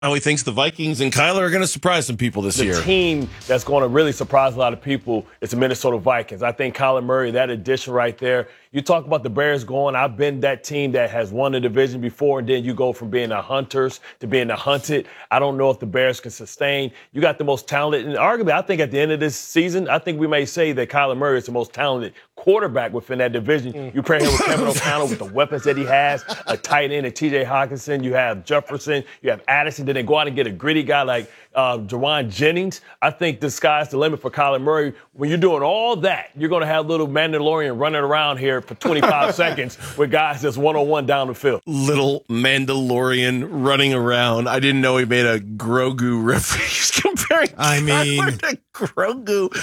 How he thinks the Vikings and Kyler are going to surprise some people this year. The team that's going to really surprise a lot of people is the Minnesota Vikings. I think Kyler Murray, that addition right there. You talk about the Bears going, I've been that team that has won the division before, and then you go from being the hunters to being the hunted. I don't know if the Bears can sustain. You got the most talented, and arguably, I think at the end of this season, I think we may say that Kyler Murray is the most talented quarterback within that division. You pair him with Kevin O'Connell with the weapons that he has, a tight end, a T.J. Hawkinson, you have Jefferson, you have Addison, then they go out and get a gritty guy like Jawan Jennings. I think the sky's the limit for Kyler Murray. When you're doing all that, you're going to have little Mandalorian running around here for 25 seconds with guys that's one-on-one down the field. Little Mandalorian running around. I didn't know he made a Grogu reference comparing Kyler to Grogu.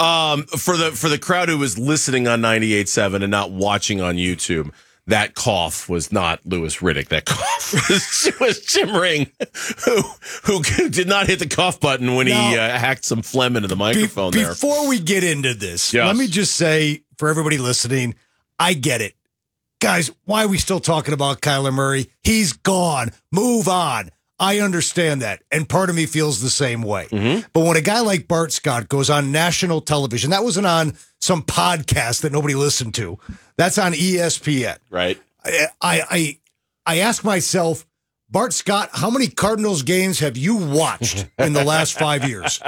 For the crowd who was listening on 98.7 and not watching on YouTube, that cough was not Louis Riddick. That cough was Jim Ring, who did not hit the cough button when he hacked some phlegm into the microphone there. Before we get into this, yes. Let me just say, for everybody listening, I get it. Guys, why are we still talking about Kyler Murray? He's gone. Move on. I understand that, and part of me feels the same way. Mm-hmm. But when a guy like Bart Scott goes on national television, that wasn't on some podcast that nobody listened to. That's on ESPN. Right. I ask myself, Bart Scott, how many Cardinals games have you watched in the last 5 years?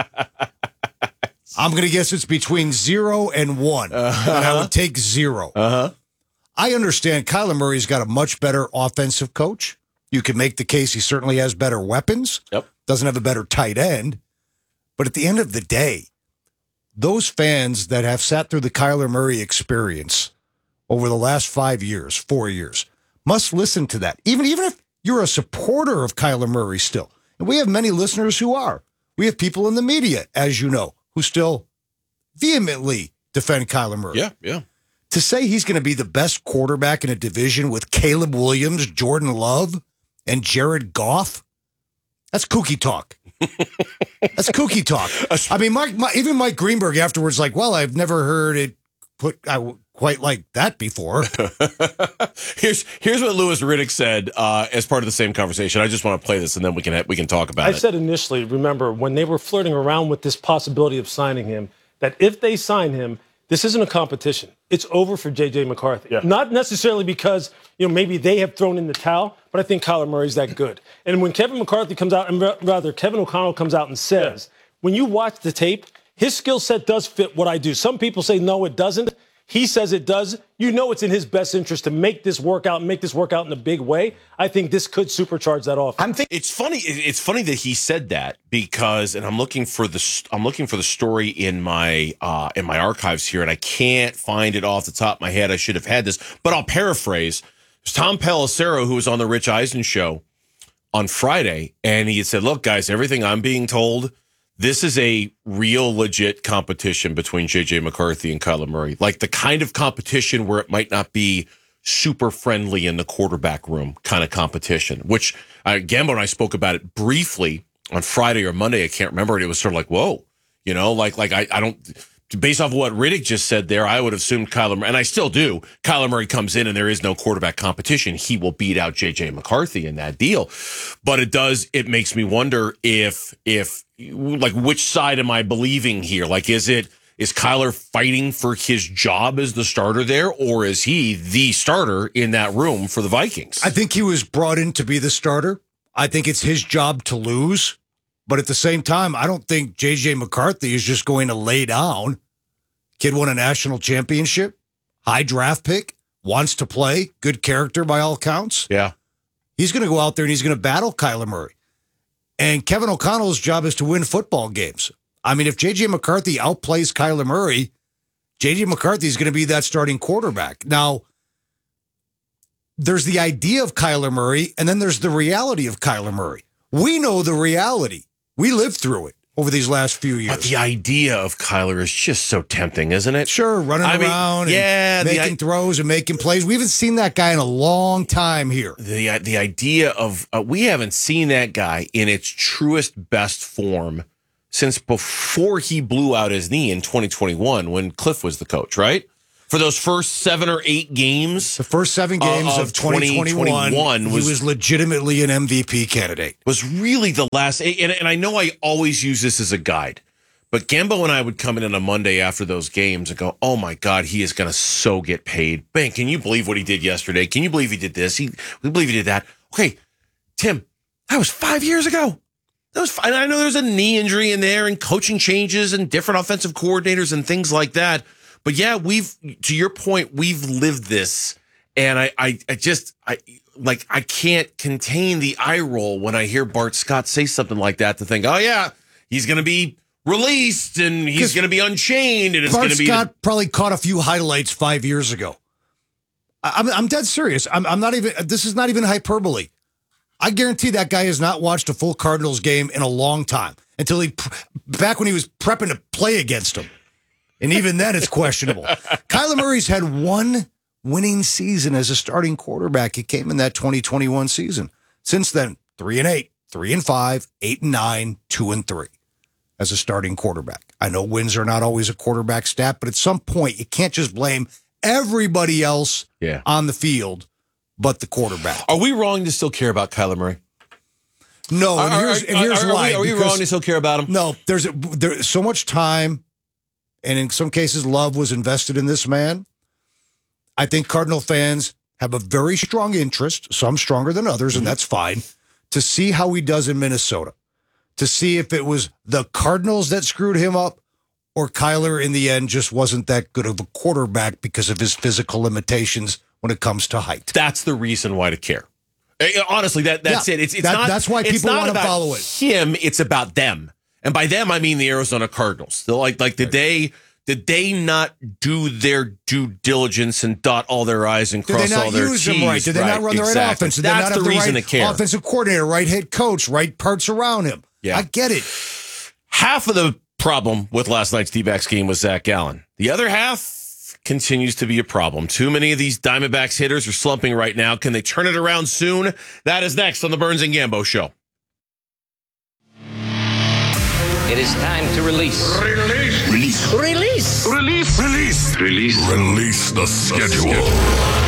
I'm going to guess it's between 0 and 1, and I would take 0. Uh-huh. I understand Kyler Murray's got a much better offensive coach. You can make the case he certainly has better weapons. Yep. Doesn't have a better tight end. But at the end of the day, those fans that have sat through the Kyler Murray experience over the last 5 years, 4 years, must listen to that. Even if you're a supporter of Kyler Murray still. And we have many listeners who are. We have people in the media, as you know, who still vehemently defend Kyler Murray. Yeah. To say he's going to be the best quarterback in a division with Caleb Williams, Jordan Love, and Jared Goff, that's kooky talk. That's kooky talk. I mean, even Mike Greenberg afterwards, like, well, I've never heard it put quite like that before. Here's what Louis Riddick said as part of the same conversation. I just want to play this, and then we can talk about it. I said initially, remember, when they were flirting around with this possibility of signing him, that if they sign him, this isn't a competition. It's over for J.J. McCarthy. Yeah. Not necessarily because, maybe they have thrown in the towel, but I think Kyler Murray's that good. And when Kevin McCarthy comes out, and rather Kevin O'Connell comes out and says, when you watch the tape, his skill set does fit what I do. Some people say, no, it doesn't. He says it does. It's in his best interest to make this work out in a big way. I think this could supercharge that offense. It's funny. It's funny that he said that because, and I'm looking for the story in my archives here, and I can't find it off the top of my head. I should have had this, but I'll paraphrase. It's Tom Pelissero, who was on the Rich Eisen show on Friday, and he had said, "Look, guys, everything I'm being told." This is a real, legit competition between J.J. McCarthy and Kyler Murray. Like the kind of competition where it might not be super friendly in the quarterback room kind of competition, which Gambo and I spoke about it briefly on Friday or Monday. I can't remember it. It was sort of like, whoa, I don't, based off of what Riddick just said there, I would have assumed Kyler Murray, and I still do, Kyler Murray comes in and there is no quarterback competition. He will beat out J.J. McCarthy in that deal. But it makes me wonder if which side am I believing here? Like, is Kyler fighting for his job as the starter there, or is he the starter in that room for the Vikings? I think he was brought in to be the starter. I think it's his job to lose. But at the same time, I don't think J.J. McCarthy is just going to lay down. Kid won a national championship, high draft pick, wants to play, good character by all counts. Yeah. He's going to go out there and he's going to battle Kyler Murray. And Kevin O'Connell's job is to win football games. I mean, if J.J. McCarthy outplays Kyler Murray, J.J. McCarthy is going to be that starting quarterback. Now, there's the idea of Kyler Murray, and then there's the reality of Kyler Murray. We know the reality. We lived through it over these last few years. But the idea of Kyler is just so tempting, isn't it? Sure, running around and making throws and making plays. We haven't seen that guy in a long time here. The idea of we haven't seen that guy in its truest, best form since before he blew out his knee in 2021 when Cliff was the coach, right? for those first 7 or 8 games. The first 7 games of 2021 he was legitimately an MVP candidate. Was really the last, and I know I always use this as a guide, but Gambo and I would come in on a Monday after those games and go, oh my God, he is going to so get paid. Man, can you believe what he did yesterday? Can you believe he did this? We believe he did that. Okay, Tim, that was 5 years ago. And I know there's a knee injury in there and coaching changes and different offensive coordinators and things like that. But yeah, to your point, we've lived this. And I can't contain the eye roll when I hear Bart Scott say something like that, to think, oh yeah, he's going to be released and he's going to be unchained. And it's going to be. Bart Scott probably caught a few highlights 5 years ago. I'm dead serious. I'm not even, this is not even hyperbole. I guarantee that guy has not watched a full Cardinals game in a long time, until back when he was prepping to play against them. And even then, it's questionable. Kyler Murray's had 1 winning season as a starting quarterback. He came in that 2021 season. Since then, 3-8, 3-5, 8-9, 2-3 as a starting quarterback. I know wins are not always a quarterback stat, but at some point, you can't just blame everybody else on the field but the quarterback. Are we wrong to still care about Kyler Murray? No, and here's why. Are we wrong to still care about him? No, there's so much time, and in some cases, love was invested in this man. I think Cardinal fans have a very strong interest, some stronger than others, and that's fine, to see how he does in Minnesota, to see if it was the Cardinals that screwed him up, or Kyler in the end just wasn't that good of a quarterback because of his physical limitations when it comes to height. That's the reason why to care. Honestly, that's it. It's not. That's why people want to follow it. Him, it's about them, and by them I mean the Arizona Cardinals. They're like did they not do their due diligence and dot all their I's and cross all their T's? Did they not use them right? Did they not run the right offense? Did they not have the right offensive coordinator, right head coach, right parts around him? Yeah, I get it. Half of the problem with last night's D-backs game was Zach Gallen. The other half continues to be a problem. Too many of these Diamondbacks hitters are slumping right now. Can they turn it around soon? That is next on the Burns and Gambo Show. It is time to release. Release the schedule.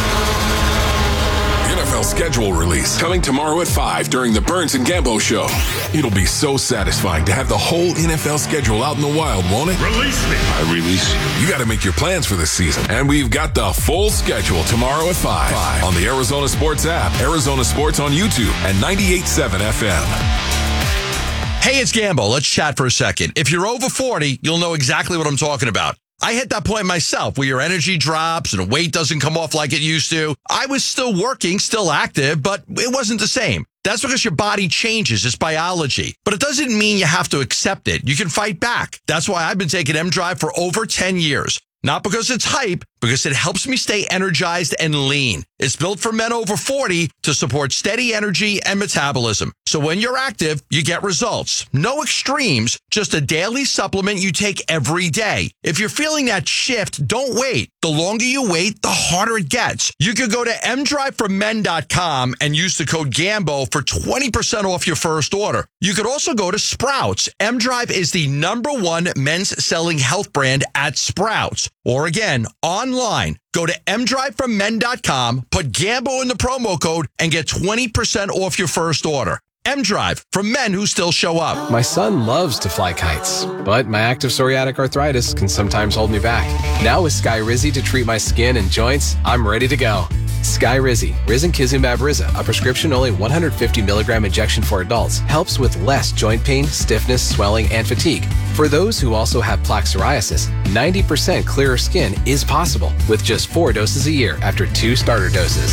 NFL schedule release coming tomorrow at 5 during the Burns and Gambo Show. It'll be so satisfying to have the whole NFL schedule out in the wild, won't it? Release me. I release you. You got to make your plans for this season. And we've got the full schedule tomorrow at 5 on the Arizona Sports app, Arizona Sports on YouTube, and 98.7 FM. Hey, it's Gambo. Let's chat for a second. If you're over 40, you'll know exactly what I'm talking about. I hit that point myself where your energy drops and weight doesn't come off like it used to. I was still working, still active, but it wasn't the same. That's because your body changes. It's biology. But it doesn't mean you have to accept it. You can fight back. That's why I've been taking M-Drive for over 10 years. Not because it's hype, because it helps me stay energized and lean. It's built for men over 40 to support steady energy and metabolism. So when you're active, you get results. No extremes, just a daily supplement you take every day. If you're feeling that shift, don't wait. The longer you wait, the harder it gets. You could go to mdriveformen.com and use the code GAMBO for 20% off your first order. You could also go to Sprouts. M-Drive is the #1 men's selling health brand at Sprouts. Or again, online, go to mdriveformen.com, put Gambo in the promo code, and get 20% off your first order. M-Drive, for men who still show up. My son loves to fly kites, but my active psoriatic arthritis can sometimes hold me back. Now with Skyrizi to treat my skin and joints, I'm ready to go. Skyrizi, risankizumab Riza, a prescription-only 150 milligram injection for adults, helps with less joint pain, stiffness, swelling, and fatigue. For those who also have plaque psoriasis, 90% clearer skin is possible with just 4 doses a year after 2 starter doses.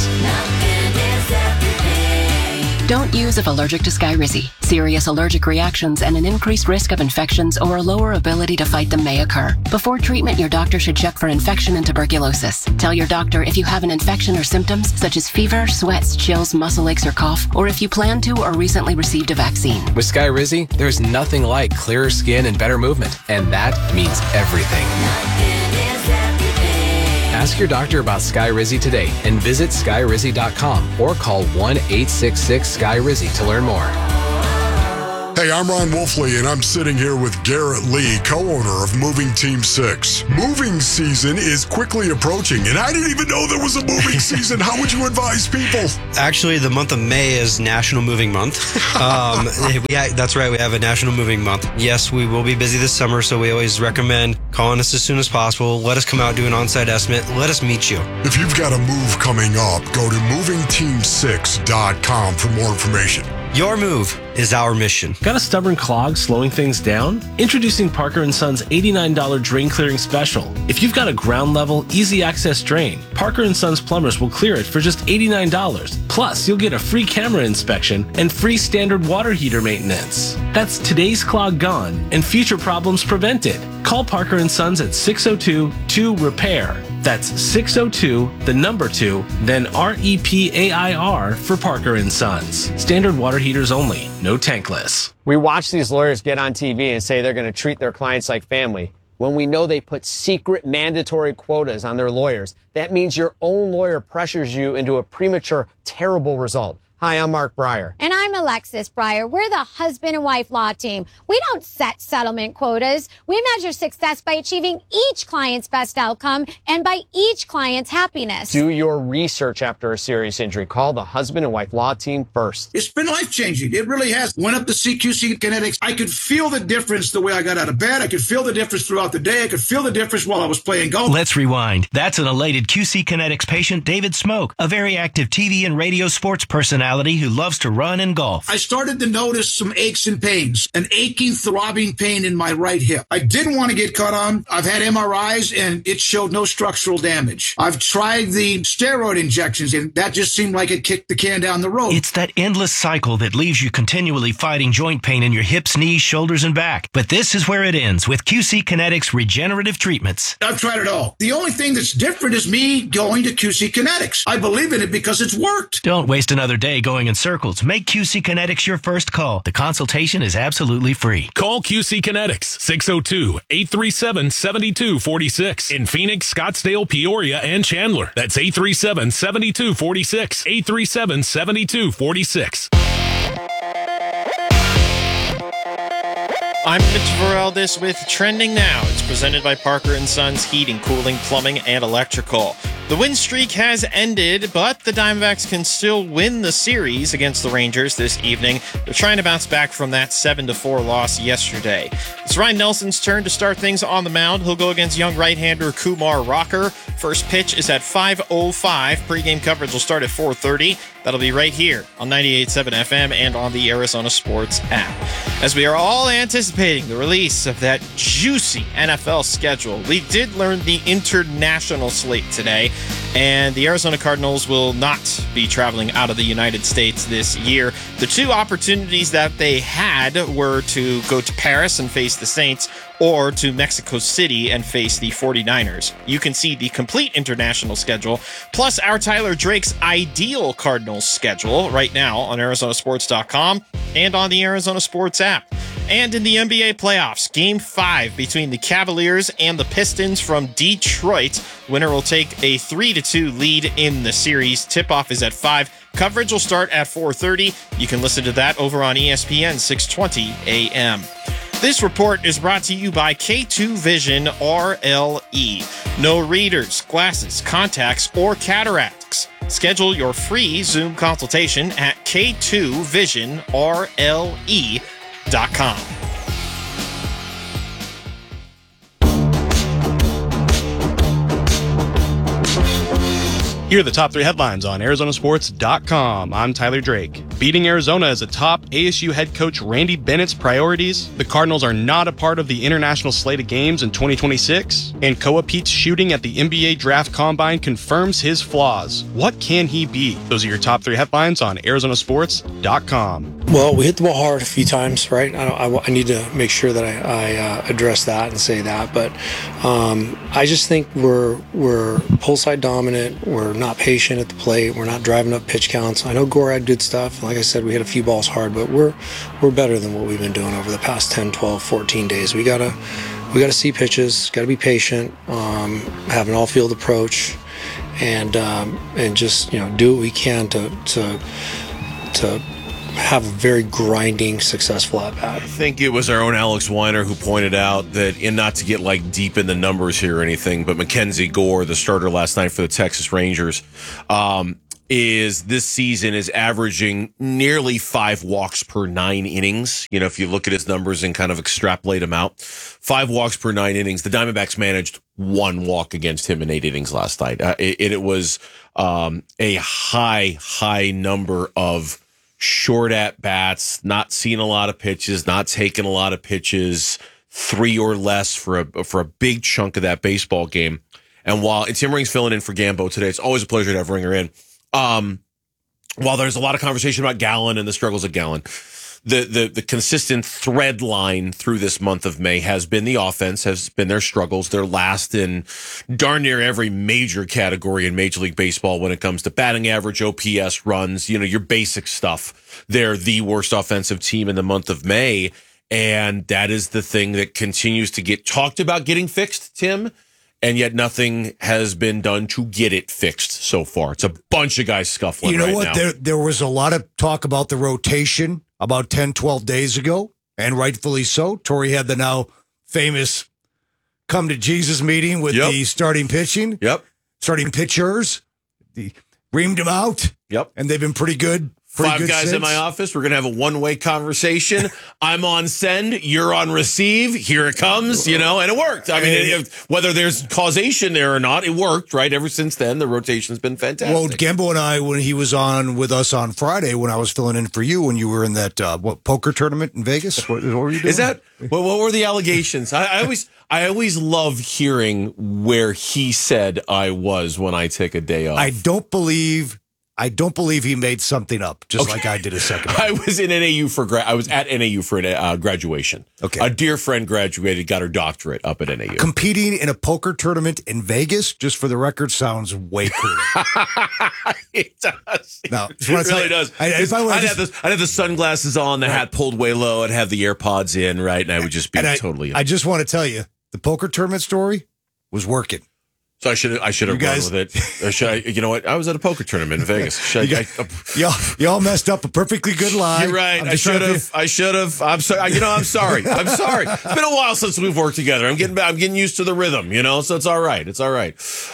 Don't use if allergic to Skyrizi. Serious allergic reactions and an increased risk of infections or a lower ability to fight them may occur. Before treatment, your doctor should check for infection and tuberculosis. Tell your doctor if you have an infection or symptoms such as fever, sweats, chills, muscle aches, or cough, or if you plan to or recently received a vaccine. With Skyrizi, there's nothing like clearer skin and better movement, and that means everything. Ask your doctor about Skyrizi today and visit Skyrizi.com or call 1-866-SKYRIZI to learn more. Hey, I'm Ron Wolfley, and I'm sitting here with Garrett Lee, co-owner of Moving Team 6. Moving season is quickly approaching, and I didn't even know there was a moving season. How would you advise people? Actually, the month of May is National Moving Month. That's right, we have a National Moving Month. Yes, we will be busy this summer, so we always recommend calling us as soon as possible. Let us come out, do an on-site estimate. Let us meet you. If you've got a move coming up, go to movingteam6.com for more information. Your move is our mission. Got a stubborn clog slowing things down? Introducing Parker & Son's $89 drain clearing special. If you've got a ground level, easy access drain, Parker & Son's plumbers will clear it for just $89. Plus, you'll get a free camera inspection and free standard water heater maintenance. That's today's clog gone and future problems prevented. Call Parker & Sons at 602-2-REPAIR. That's 602-2, then REPAIR for Parker & Sons. Standard water heaters only, no tankless. We watch these lawyers get on TV and say they're going to treat their clients like family when we know they put secret mandatory quotas on their lawyers. That means your own lawyer pressures you into a premature, terrible result. Hi, I'm Mark Breyer. And I'm Alexis Breyer. We're the husband and wife law team. We don't set settlement quotas. We measure success by achieving each client's best outcome and by each client's happiness. Do your research after a serious injury. Call the husband and wife law team first. It's been life-changing. It really has. Went up to CQC Kinetics. I could feel the difference the way I got out of bed. I could feel the difference throughout the day. I could feel the difference while I was playing golf. Let's rewind. That's an elated QC Kinetics patient, David Smoke, a very active TV and radio sports personality who loves to run and golf. I started to notice some aches and pains, an aching, throbbing pain in my right hip. I didn't want to get cut on. I've had MRIs and it showed no structural damage. I've tried the steroid injections and that just seemed like it kicked the can down the road. It's that endless cycle that leaves you continually fighting joint pain in your hips, knees, shoulders, and back. But this is where it ends with QC Kinetics regenerative treatments. I've tried it all. The only thing that's different is me going to QC Kinetics. I believe in it because it's worked. Don't waste another day going in circles. Make QC Kinetics your first call. The consultation is absolutely free. Call QC Kinetics 602-837-7246 in Phoenix, Scottsdale, Peoria, and Chandler. That's 837-7246. 837-7246. I'm Mitch Varaldis with Trending Now. It's presented by Parker & Sons Heating, Cooling, Plumbing, and Electrical. The win streak has ended, but the Diamondbacks can still win the series against the Rangers this evening. They're trying to bounce back from that 7-4 loss yesterday. It's Ryan Nelson's turn to start things on the mound. He'll go against young right-hander Kumar Rocker. First pitch is at 5:05. Pre-game coverage will start at 4:30. That'll be right here on 98.7 FM and on the Arizona Sports app. As we are all anticipating the release of that juicy NFL schedule, we did learn the international slate today, and the Arizona Cardinals will not be traveling out of the United States this year. The two opportunities that they had were to go to Paris and face the Saints, or to Mexico City and face the 49ers. You can see the complete international schedule, plus our Tyler Drake's ideal Cardinals schedule right now on ArizonaSports.com and on the Arizona Sports app. And in the NBA playoffs, Game 5 between the Cavaliers and the Pistons from Detroit. Winner will take a 3-2 lead in the series. Tip-off is at 5. Coverage will start at 4:30. You can listen to that over on ESPN 620 AM. This report is brought to you by K2 Vision RLE. No readers, glasses, contacts, or cataracts. Schedule your free Zoom consultation at K2VisionRLE.com. Here are the top 3 headlines on ArizonaSports.com. I'm Tyler Drake. Beating Arizona is atop ASU head coach Randy Bennett's priorities. The Cardinals are not a part of the international slate of games in 2026. And Koa Pete's shooting at the NBA Draft Combine confirms his flaws. What can he be? Those are your top 3 headlines on ArizonaSports.com. Well, we hit the ball hard a few times, right? I need to make sure that I address that and say that. But I just think we're pull side dominant. We're not patient at the plate. We're not driving up pitch counts. I know Gore had good stuff. Like I said, we hit a few balls hard, but we're better than what we've been doing over the past 10, 12, 14 days. We gotta see pitches. Got to be patient. Have an all-field approach, and just do what we can to have a very grinding, successful at bat. I think it was our own Alex Weiner who pointed out that, and not to get like deep in the numbers here or anything, but Mackenzie Gore, the starter last night for the Texas Rangers, is this season is averaging nearly 5 walks per 9 innings. You know, if you look at his numbers and kind of extrapolate them out, 5 walks per 9 innings. The Diamondbacks managed 1 walk against him in 8 innings last night. It was a high number of short at bats, not seeing a lot of pitches, not taking a lot of pitches, 3 or less for a big chunk of that baseball game. And while Tim Ring's filling in for Gambo today, it's always a pleasure to have Ringer in. While there's a lot of conversation about Gallen and the struggles of Gallen, the consistent thread line through this month of May has been the offense, has been their struggles. They're last in darn near every major category in Major League Baseball when it comes to batting average, OPS, runs, you know, your basic stuff. They're the worst offensive team in the month of May, and that is the thing that continues to get talked about getting fixed, Tim. And yet nothing has been done to get it fixed so far. It's a bunch of guys scuffling right now. You know what? There was a lot of talk about the rotation about 10, 12 days ago, and rightfully so. Torey had the now famous come to Jesus meeting with the starting pitching. Starting pitchers. He reamed them out. And they've been pretty good. 5 guys in my office. We're going to have a one-way conversation. I'm on send. You're on receive. Here it comes, you know, and it worked. I mean, whether there's causation there or not, it worked, right? Ever since then, the rotation's been fantastic. Well, Gambo and I, when he was on with us on Friday, when I was filling in for you, when you were in that poker tournament in Vegas, what were you doing? Is that what were the allegations? I always love hearing where he said I was when I take a day off. I don't believe he made something up, just like I did a second ago. I was in NAU I was at NAU for graduation. Okay. A dear friend graduated, got her doctorate up at NAU. Competing in a poker tournament in Vegas, just for the record, sounds way cooler. It does. No, it really does. I'd have the sunglasses on, the hat pulled way low, I'd have the AirPods in, right? And I would just be totally. I just want to tell you, the poker tournament story was working. So I should have run with it. Or should I? You know what? I was at a poker tournament in Vegas. Y'all messed up a perfectly good lie. You're right. I should have. I'm sorry. You know, I'm sorry. I'm sorry. It's been a while since we've worked together. I'm getting used to the rhythm. You know, so it's all right. It's all right.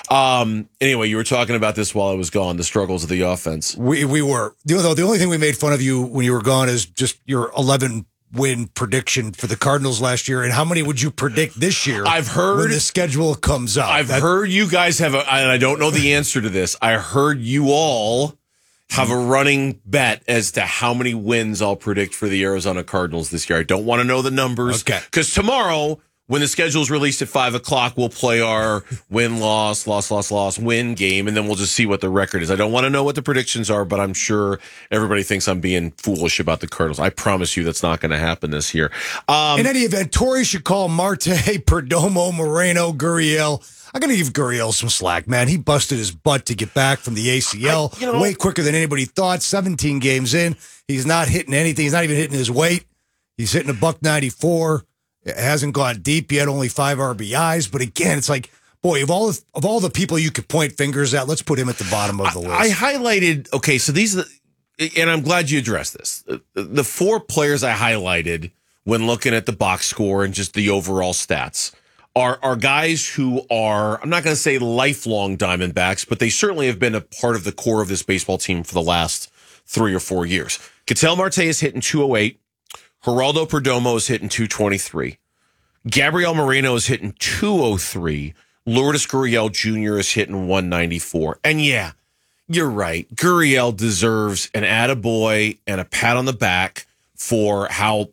Anyway, you were talking about this while I was gone. The struggles of the offense. We were. The only thing we made fun of you when you were gone is just your 11-win prediction for the Cardinals last year, and how many would you predict this year? I've heard when the schedule comes out. I've heard you guys have and I don't know the answer to this. I heard you all have a running bet as to how many wins I'll predict for the Arizona Cardinals this year. I don't want to know the numbers. Okay. Because tomorrow, when the schedule is released at 5:00, we'll play our win-loss, loss, win game, and then we'll just see what the record is. I don't want to know what the predictions are, but I'm sure everybody thinks I'm being foolish about the Cardinals. I promise you that's not going to happen this year. In any event, Torey should call Marte, Perdomo, Moreno, Gurriel. I'm going to give Gurriel some slack, man. He busted his butt to get back from the ACL way quicker than anybody thought. 17 games in. He's not hitting anything. He's not even hitting his weight. He's hitting a $194. It hasn't gone deep yet, only 5 RBIs. But again, it's like, boy, of all the people you could point fingers at, let's put him at the bottom of the list. I highlighted, okay, so these are, and I'm glad you addressed this. The 4 players I highlighted when looking at the box score and just the overall stats are guys who are, I'm not going to say lifelong Diamondbacks, but they certainly have been a part of the core of this baseball team for the last 3 or 4 years. Ketel Marte is hitting 208. Geraldo Perdomo is hitting 223. Gabriel Moreno is hitting 203. Lourdes Gurriel Jr. is hitting 194. And yeah, you're right. Gurriel deserves an attaboy and a pat on the back for how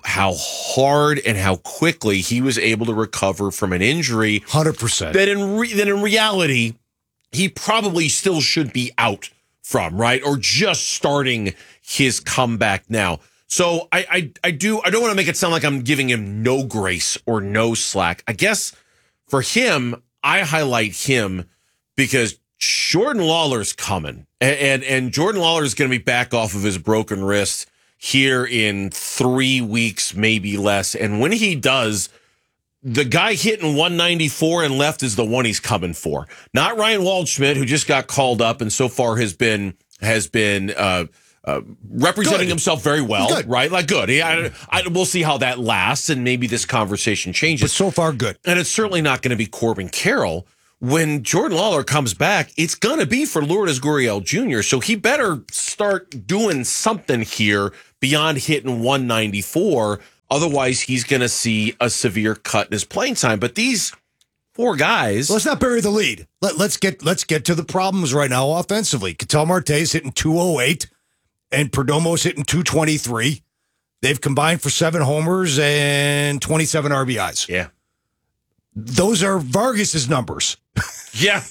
hard and how quickly he was able to recover from an injury. 100%. That in reality, he probably still should be out from, right? Or just starting his comeback now. So I don't want to make it sound like I'm giving him no grace or no slack. I guess for him, I highlight him because Jordan Lawler's coming. And Jordan Lawler is going to be back off of his broken wrist here in 3 weeks, maybe less. And when he does, the guy hitting 194 and left is the one he's coming for. Not Ryan Waldschmidt, who just got called up and so far has been representing himself very well, right? Like, good. We'll see how that lasts, and maybe this conversation changes. But so far, good. And it's certainly not going to be Corbin Carroll. When Jordan Lawler comes back, it's going to be for Lourdes Gurriel Jr., so he better start doing something here beyond hitting 194. Otherwise, he's going to see a severe cut in his playing time. But these four guys... Let's not bury the lead. Let's get to the problems right now offensively. Ketel Marte's hitting 208. And Perdomo's hitting 223. They've combined for 7 homers and 27 RBIs. Yeah. Those are Vargas's numbers. Yeah.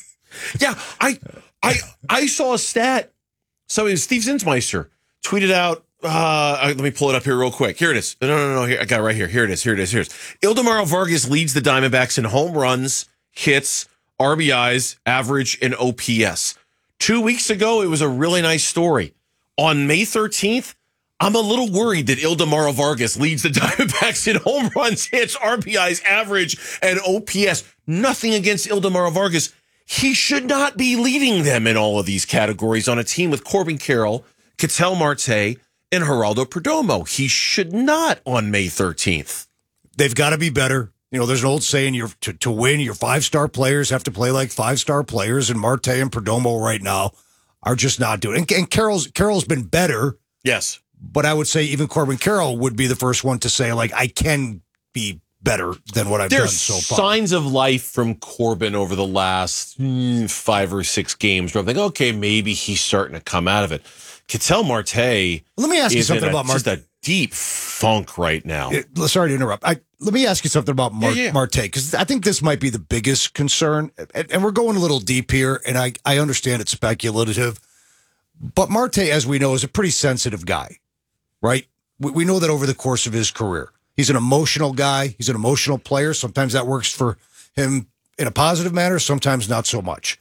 I saw a stat. So Steve Zinsmeister tweeted out, let me pull it up here real quick. Here it is. No. Here, I got it right here. Here it is. Ildemaro Vargas leads the Diamondbacks in home runs, hits, RBIs, average, and OPS. 2 weeks ago, it was a really nice story. On May 13th, I'm a little worried that Ildemaro Vargas leads the Diamondbacks in home runs, hits, RBIs, average, and OPS. Nothing against Ildemaro Vargas. He should not be leading them in all of these categories on a team with Corbin Carroll, Ketel Marte, and Geraldo Perdomo. He should not on May 13th. They've got to be better. You know, there's an old saying, to win, your 5-star players have to play like 5-star players, and Marte and Perdomo right now are just not doing it. And Carroll's been better. Yes. But I would say even Corbin Carroll would be the first one to say, like, I can be better than what I've done so far. There's signs of life from Corbin over the last 5 or 6 games where I'm thinking, okay, maybe he's starting to come out of it. Ketel Marte. Let me ask you something about Marte. Just a deep funk right now. Sorry to interrupt. Let me ask you something about Marte, because I think this might be the biggest concern. And we're going a little deep here, and I understand it's speculative. But Marte, as we know, is a pretty sensitive guy, right? We know that over the course of his career. He's an emotional guy. He's an emotional player. Sometimes that works for him in a positive manner, sometimes not so much.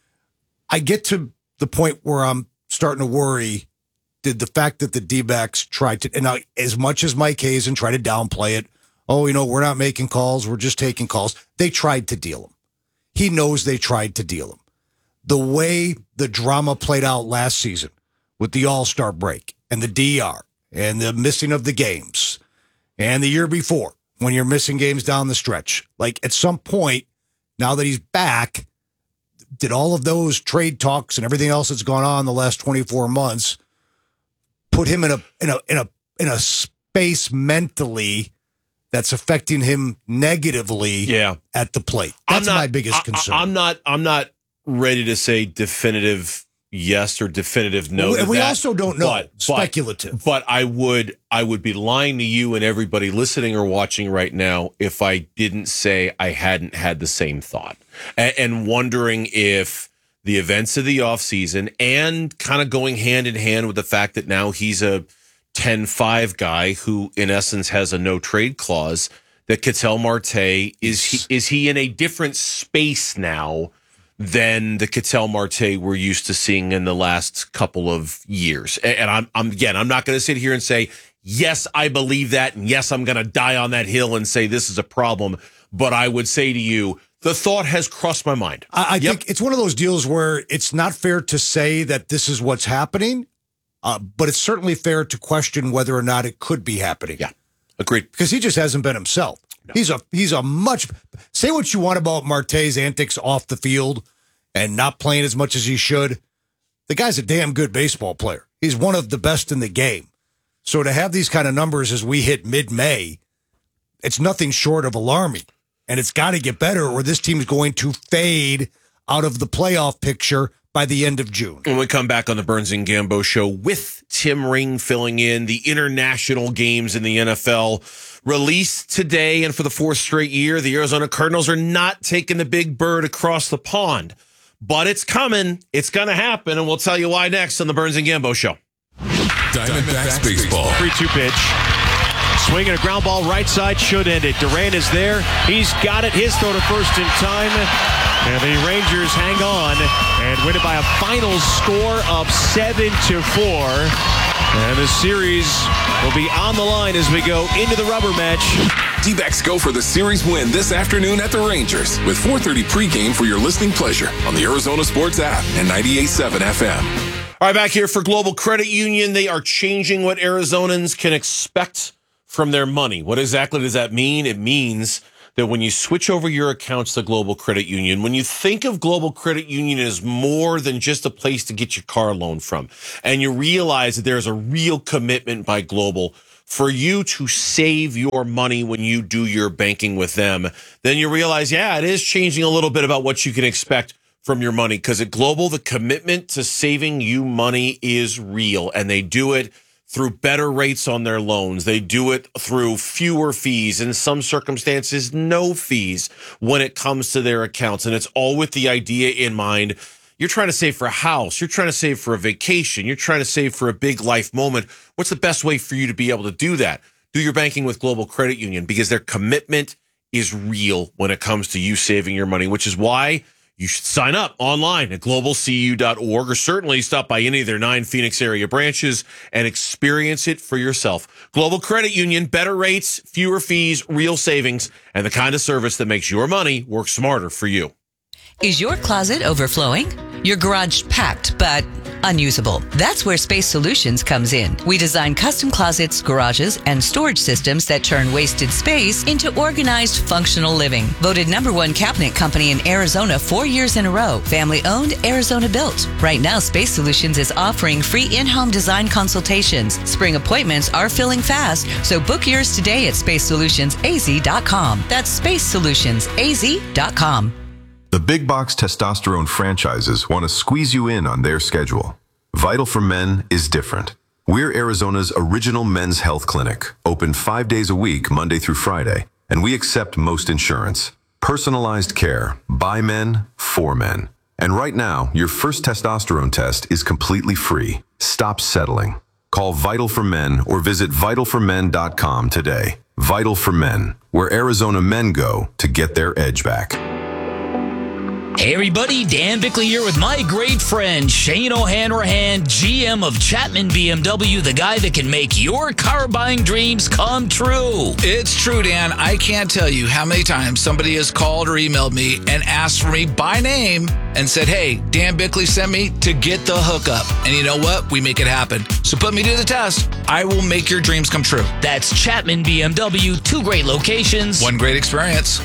I get to the point where I'm starting to worry, did the fact that the D-backs tried to, and now as much as Mike Hazen tried to downplay it, we're not making calls, we're just taking calls. They tried to deal him. He knows they tried to deal him. The way the drama played out last season with the All-Star break and the DR and the missing of the games and the year before when you're missing games down the stretch, like at some point, now that he's back, did all of those trade talks and everything else that's gone on the last 24 months put him in a space mentally that's affecting him negatively at the plate? That's my biggest concern. I'm not ready to say definitive yes or definitive no. And we also don't know. Speculative. But I would be lying to you and everybody listening or watching right now if I didn't say I hadn't had the same thought and wondering if the events of the offseason and kind of going hand in hand with the fact that now he's a 10-5 guy who in essence has a no trade clause, that Ketel Marte is he in a different space now than the Ketel Marte we're used to seeing in the last couple of years. And I'm not going to sit here and say, yes, I believe that, and yes, I'm going to die on that hill and say this is a problem. But I would say to you, the thought has crossed my mind. I think it's one of those deals where it's not fair to say that this is what's happening, but it's certainly fair to question whether or not it could be happening. Yeah, agreed. Because he just hasn't been himself. No. He's a much, say what you want about Marte's antics off the field and not playing as much as he should. The guy's a damn good baseball player. He's one of the best in the game. So to have these kind of numbers as we hit mid-May, it's nothing short of alarming. And it's got to get better or this team's going to fade out of the playoff picture by the end of June. When we come back on the Burns and Gambo show with Tim Ring filling in, the international games in the NFL released today, and for the 4th straight year, the Arizona Cardinals are not taking the big bird across the pond. But it's coming. It's going to happen, and we'll tell you why next on the Burns and Gambo show. Diamondbacks baseball. 3-2 pitch. Swinging a ground ball right side, should end it. Durant is there. He's got it. His throw to first in time. And the Rangers hang on and win it by a final score of 7-4. And the series will be on the line as we go into the rubber match. D-backs go for the series win this afternoon at the Rangers with 4:30 pregame for your listening pleasure on the Arizona Sports app and 98.7 FM. All right, back here for Global Credit Union. They are changing what Arizonans can expect from their money. What exactly does that mean? It means that when you switch over your accounts to Global Credit Union, when you think of Global Credit Union as more than just a place to get your car loan from, and you realize that there's a real commitment by Global for you to save your money when you do your banking with them, then you realize, yeah, it is changing a little bit about what you can expect from your money. Because at Global, the commitment to saving you money is real, and they do it through better rates on their loans. They do it through fewer fees, in some circumstances, no fees when it comes to their accounts. And it's all with the idea in mind. You're trying to save for a house. You're trying to save for a vacation. You're trying to save for a big life moment. What's the best way for you to be able to do that? Do your banking with Global Credit Union, because their commitment is real when it comes to you saving your money, which is why you should sign up online at globalcu.org, or certainly stop by any of their 9 Phoenix area branches and experience it for yourself. Global Credit Union, better rates, fewer fees, real savings, and the kind of service that makes your money work smarter for you. Is your closet overflowing? Your garage packed, but unusable? That's where Space Solutions comes in. We design custom closets, garages, and storage systems that turn wasted space into organized, functional living. Voted #1 cabinet company in Arizona 4 years in a row. Family owned, Arizona built. Right now, Space Solutions is offering free in-home design consultations. Spring appointments are filling fast, so book yours today at spacesolutionsaz.com. That's spacesolutionsaz.com. The big box testosterone franchises want to squeeze you in on their schedule. Vital for Men is different. We're Arizona's original men's health clinic, open 5 days a week, Monday through Friday, and we accept most insurance. Personalized care, by men, for men. And right now, your first testosterone test is completely free. Stop settling. Call Vital for Men or visit vitalformen.com today. Vital for Men, where Arizona men go to get their edge back. Hey everybody, Dan Bickley here with my great friend Shane O'Hanrahan, GM of Chapman BMW, the guy that can make your car buying dreams come true. It's true, Dan. I can't tell you how many times somebody has called or emailed me and asked for me by name and said, hey, Dan Bickley sent me to get the hookup. And you know what? We make it happen. So put me to the test. I will make your dreams come true. That's Chapman BMW, 2 great locations, 1 great experience.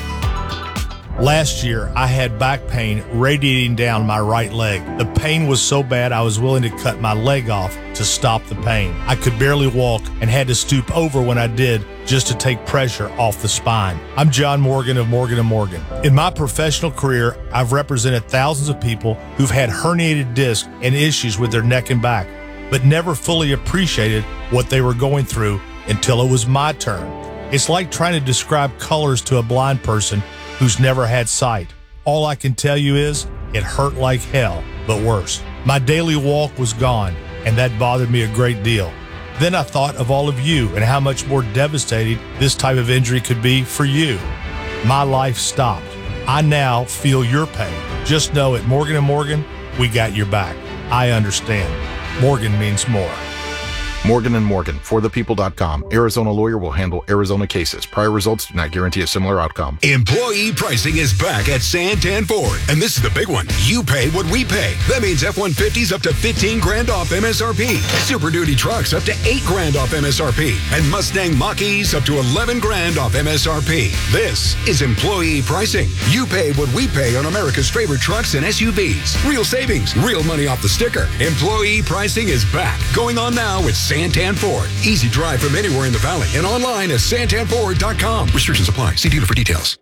Last year, I had back pain radiating down my right leg. The pain was so bad I was willing to cut my leg off to stop the pain. I could barely walk and had to stoop over when I did just to take pressure off the spine. I'm John Morgan of Morgan & Morgan. In my professional career, I've represented thousands of people who've had herniated discs and issues with their neck and back, but never fully appreciated what they were going through until it was my turn. It's like trying to describe colors to a blind person who's never had sight. All I can tell you is it hurt like hell, but worse. My daily walk was gone, and that bothered me a great deal. Then I thought of all of you and how much more devastating this type of injury could be for you. My life stopped. I now feel your pain. Just know at Morgan & Morgan, we got your back. I understand. Morgan means more. Morgan & Morgan, forthepeople.com. Arizona lawyer will handle Arizona cases. Prior results do not guarantee a similar outcome. Employee pricing is back at Santan Ford. And this is the big one. You pay what we pay. That means F-150s up to 15 grand off MSRP. Super Duty trucks up to 8 grand off MSRP. And Mustang Mach-E's up to 11 grand off MSRP. This is employee pricing. You pay what we pay on America's favorite trucks and SUVs. Real savings, real money off the sticker. Employee pricing is back. Going on now with Santan Ford. Easy drive from anywhere in the valley and online at santanford.com. Restrictions apply. See dealer for details.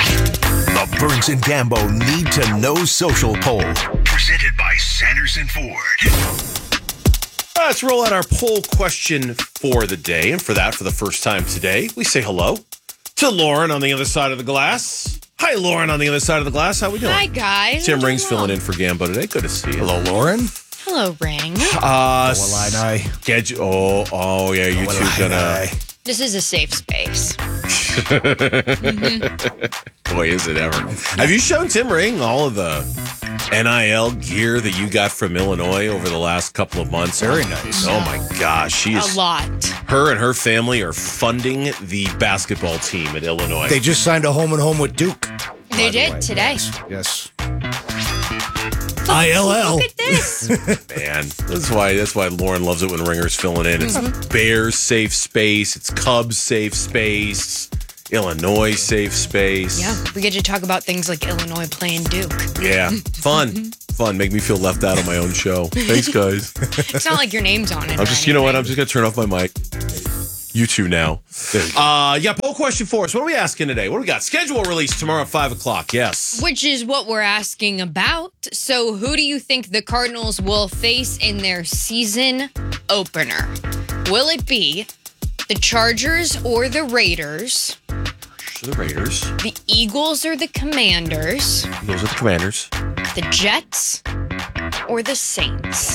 The Burns and Gambo Need to Know Social Poll. Presented by Sanderson Ford. Let's roll out our poll question for the day. And for that, for the first time today, we say hello to Lauren on the other side of the glass. Hi, Lauren on the other side of the glass. How we doing? Hi, guys. Tim Ring's filling in for Gambo today. Good to see you. Hello, Lauren. Hello, Ring. Yeah, you two gonna. This is a safe space. Boy, is it ever. Have you shown Tim Ring all of the NIL gear that you got from Illinois over the last couple of months? Very nice. Oh my gosh, she's a lot. Her and her family are funding the basketball team at Illinois. They just signed a home and home with Duke. They did today. Yes. ILL. Look at this. Man, that's why Lauren loves it when Ringer's filling in. It's Bears safe space. It's Cubs safe space. Illinois safe space. Yeah, we get to talk about things like Illinois playing Duke. Yeah, fun. Make me feel left out on my own show. Thanks, guys. It's not like your name's on it. I'm just, you know what? I'm just going to turn off my mic. You two now. Yeah, poll question for us. What are we asking today? What do we got? Schedule release tomorrow at 5 o'clock. Yes. Which is what we're asking about. So who do you think the Cardinals will face in their season opener? Will it be the Chargers or the Raiders? The Raiders. The Eagles or the Commanders? Those are the Commanders. The Jets or the Saints?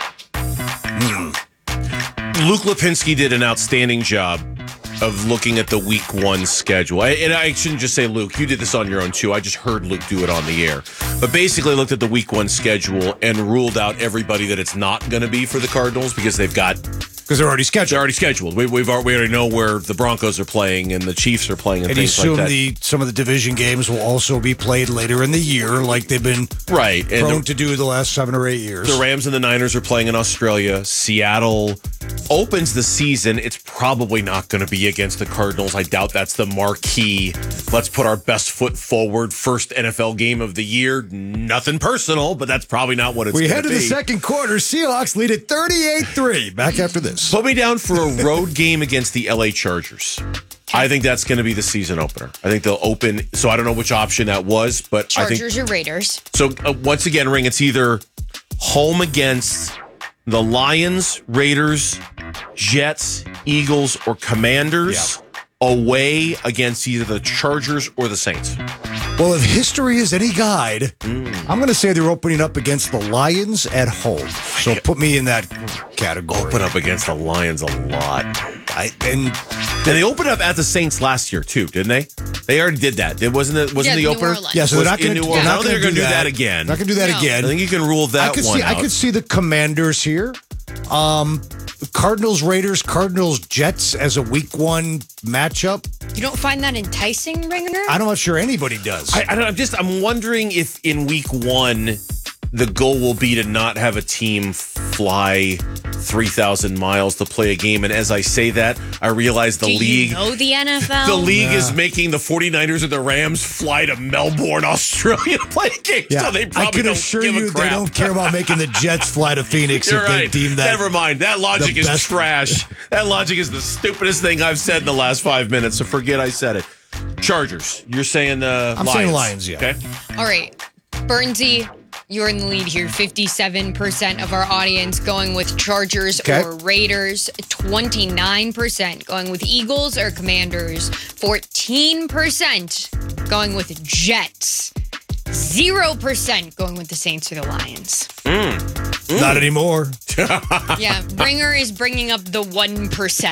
Luke Lipinski did an outstanding job of looking at the week 1 schedule. And I shouldn't just say Luke. You did this on your own, too. I just heard Luke do it on the air. But basically looked at the week 1 schedule and ruled out everybody that it's not going to be for the Cardinals because they've got... Because they're already scheduled. They're already scheduled. We already know where the Broncos are playing and the Chiefs are playing and things like that. And some of the division games will also be played later in the year like they've been prone to do the last 7 or 8 years. The Rams and the Niners are playing in Australia. Seattle opens the season. It's probably not going to be against the Cardinals. I doubt that's the marquee. Let's put our best foot forward. First NFL game of the year. Nothing personal, but that's probably not what it's going to be. We head to the second quarter. Seahawks lead at 38-3. Back after this. Put me down for a road game against the LA Chargers. I think that's going to be the season opener. I think they'll open. So I don't know which option that was, but Chargers or Raiders. So once again, Ring, it's either home against the Lions, Raiders, Jets, Eagles, or Commanders. Yeah. Away against either the Chargers or the Saints. Well, if history is any guide, I'm going to say they're opening up against the Lions at home. So put me in that category. Open up against the Lions a lot. And they opened up at the Saints last year, too, didn't they? They already did that. Wasn't the opener? Yeah, so they're not going to do that. They're going to do that again. Not going to do that again. I think you can rule that one out. I could see the Commanders here. Cardinals, Raiders, Cardinals, Jets as a week 1 matchup. You don't find that enticing, Ringer? I'm not sure anybody does. I'm wondering if in week 1 the goal will be to not have a team fly 3,000 miles to play a game. And as I say that, I realize the league... You know the NFL? The league is making the 49ers and the Rams fly to Melbourne, Australia to play a game. Yeah. So they probably don't give a crap. They don't care about making the Jets fly to Phoenix. You're if right. They deem that Never mind. That logic is trash. That logic is the stupidest thing I've said in the last 5 minutes, so forget I said it. Chargers. You're saying the Lions. I'm saying Lions, yeah. Okay. All right. Burnsy, you're in the lead here. 57% of our audience going with Chargers or Raiders. 29% going with Eagles or Commanders. 14% going with Jets. 0% going with the Saints or the Lions. Not anymore. Yeah, Ringer is bringing up the 1%.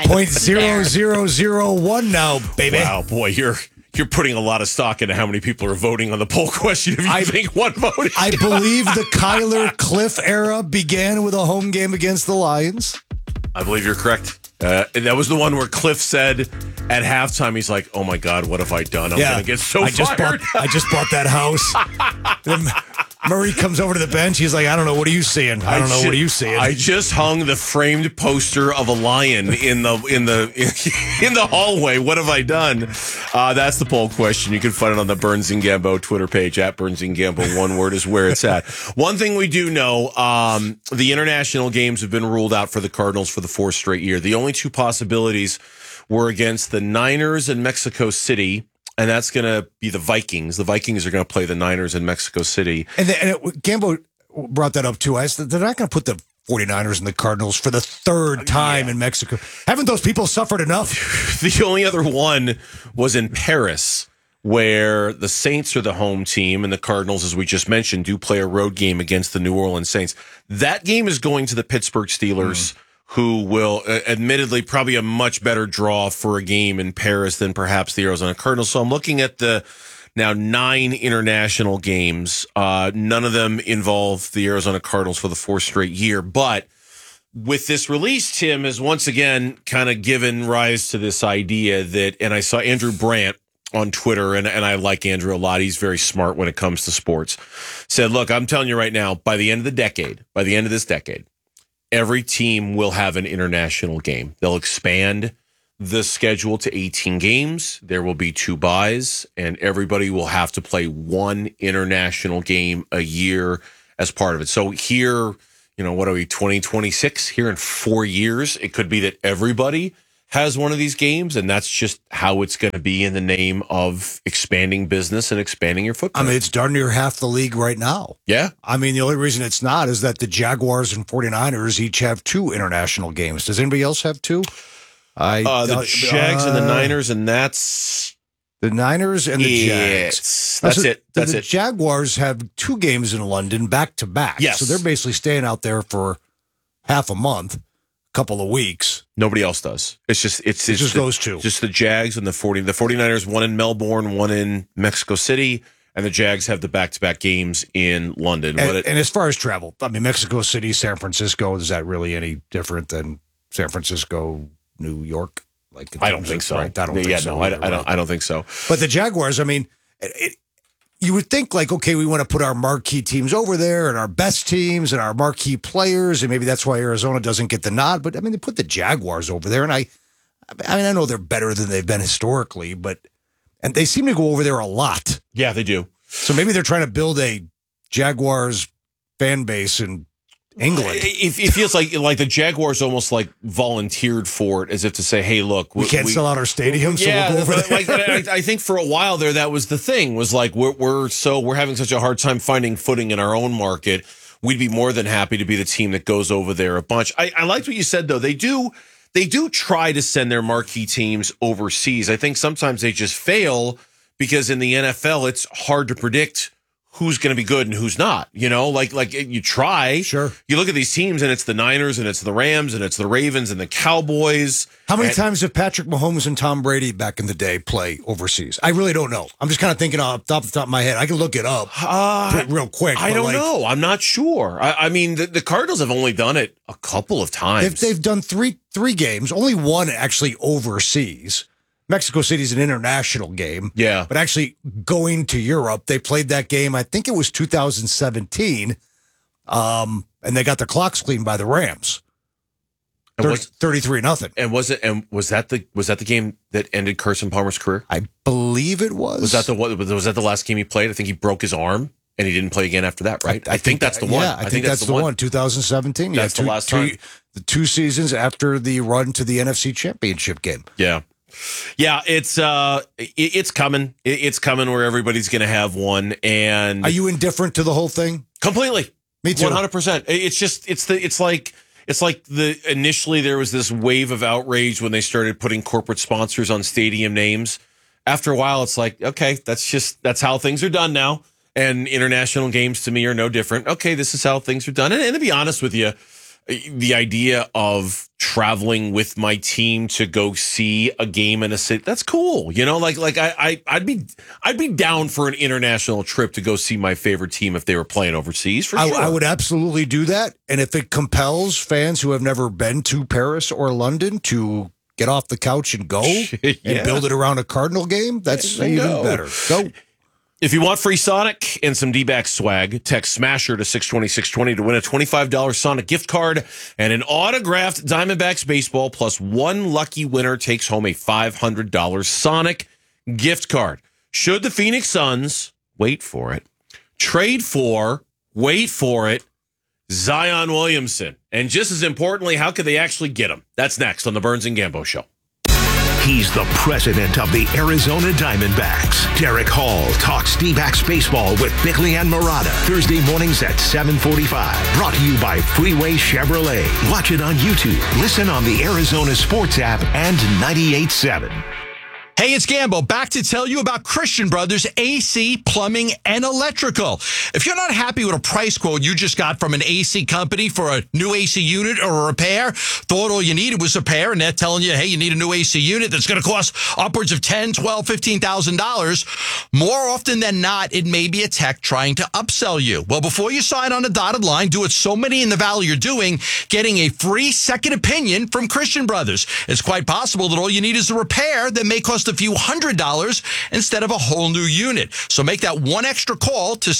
0.0001 now, baby. Wow, boy, you're putting a lot of stock into how many people are voting on the poll question. If you think one vote is I believe the Kyler Cliff era began with a home game against the Lions. I believe you're correct. That was the one where Cliff said at halftime, he's like, "Oh my God, what have I done? I'm going to get so fired." I just bought that house. Then Murray comes over to the bench. He's like, "I don't know. What are you seeing? I don't know. What are you seeing?" I just hung the framed poster of a lion in the hallway. What have I done? That's the poll question. You can find it on the Burns and Gambo Twitter page at Burns and Gambo. One word is where it's at. One thing we do know, the international games have been ruled out for the Cardinals for the 4th straight year. The only 2 possibilities were against the Niners and Mexico City, and that's going to be the Vikings. The Vikings are going to play the Niners in Mexico City. Gambo brought that up too. I said they're not going to put the 49ers and the Cardinals for the 3rd time in Mexico. Haven't those people suffered enough? The only other one was in Paris, where the Saints are the home team and the Cardinals, as we just mentioned, do play a road game against the New Orleans Saints. That game is going to the Pittsburgh Steelers, who will admittedly probably a much better draw for a game in Paris than perhaps the Arizona Cardinals. So I'm looking at the now 9 international games. None of them involve the Arizona Cardinals for the 4th straight year. But with this release, Tim has once again kind of given rise to this idea that, and I saw Andrew Brandt on Twitter, and I like Andrew a lot. He's very smart when it comes to sports. Said, look, I'm telling you right now, by the end of this decade, every team will have an international game. They'll expand the schedule to 18 games. There will be 2 buys, and everybody will have to play 1 international game a year as part of it. So here, what are we, 2026? Here in 4 years, it could be that everybody has one of these games, and that's just how it's going to be in the name of expanding business and expanding your footprint. I mean, it's darn near half the league right now. Yeah. I mean, the only reason it's not is that the Jaguars and 49ers each have 2 international games. Does anybody else have 2? The Jags and the Niners, and that's... The Niners and the Jags. That's it. The Jaguars have 2 games in London back-to-back. Yes. So they're basically staying out there for half a month, couple of weeks. Nobody else does. It's just those 2. Just the Jags and the 49ers, one in Melbourne, one in Mexico City, and the Jags have the back-to-back games in London. And as far as travel, I mean, Mexico City, San Francisco, is that really any different than San Francisco, New York? I don't think so. Right? I don't think so. I don't think so. But the Jaguars, I mean, you would think okay, we want to put our marquee teams over there and our best teams and our marquee players, and maybe that's why Arizona doesn't get the nod. But I mean, they put the Jaguars over there, and I know they're better than they've been historically, and they seem to go over there a lot. Yeah, they do. So maybe they're trying to build a Jaguars fan base in England. It feels like the Jaguars almost like volunteered for it, as if to say, "Hey, look, we can't sell out our stadium, so we'll go over there." I think for a while there, that was the thing. Was like we're having such a hard time finding footing in our own market. We'd be more than happy to be the team that goes over there a bunch. I liked what you said though. They do try to send their marquee teams overseas. I think sometimes they just fail because in the NFL, it's hard to predict who's going to be good and who's not, like you try. Sure. You look at these teams and it's the Niners and it's the Rams and it's the Ravens and the Cowboys. How many times did Patrick Mahomes and Tom Brady back in the day play overseas? I really don't know. I'm just kind of thinking off the top of my head. I can look it up real quick. I don't know. I'm not sure. I mean, the Cardinals have only done it a couple of times. They've done three games, only one actually overseas. Mexico City's an international game. Yeah. But actually going to Europe, they played that game, I think it was 2017, and they got their clocks cleaned by the Rams. 33-0. And was that the game that ended Carson Palmer's career? I believe it was. Was that the last game he played? I think he broke his arm and he didn't play again after that, right? I think that's the one. Yeah, I think that's the one. 2017. That's the last time. The 2 seasons after the run to the NFC Championship game. Yeah. Yeah, it's coming. It's coming where everybody's going to have one. And are you indifferent to the whole thing? Completely. Me too. 100%. It's like initially there was this wave of outrage when they started putting corporate sponsors on stadium names. After a while, it's like, okay, that's how things are done now. And international games to me are no different. Okay, this is how things are done. And to be honest with you, the idea of traveling with my team to go see a game in a city, that's cool. I'd be down for an international trip to go see my favorite team if they were playing overseas, for sure. I would absolutely do that. And if it compels fans who have never been to Paris or London to get off the couch and go and build it around a Cardinal game, that's even better. Go. If you want free Sonic and some D-back swag, text Smasher to 620-620 to win a $25 Sonic gift card and an autographed Diamondbacks baseball, plus one lucky winner takes home a $500 Sonic gift card. Should the Phoenix Suns, wait for it, trade for, wait for it, Zion Williamson? And just as importantly, how could they actually get him? That's next on the Burns and Gambo Show. He's the president of the Arizona Diamondbacks. Derek Hall talks D-backs baseball with Bickley and Murata. Thursday mornings at 7:45. Brought to you by Freeway Chevrolet. Watch it on YouTube. Listen on the Arizona Sports app and 98.7. Hey, it's Gambo, back to tell you about Christian Brothers AC Plumbing and Electrical. If you're not happy with a price quote you just got from an AC company for a new AC unit or a repair, thought all you needed was a repair, and they're telling you, hey, you need a new AC unit that's going to cost upwards of $10,000, $12,000, $15,000. More often than not, it may be a tech trying to upsell you. Well, before you sign on the dotted line, do what so many in the Valley are doing, getting a free second opinion from Christian Brothers. It's quite possible that all you need is a repair that may cost a few $100s instead of a whole new unit. So make that one extra call to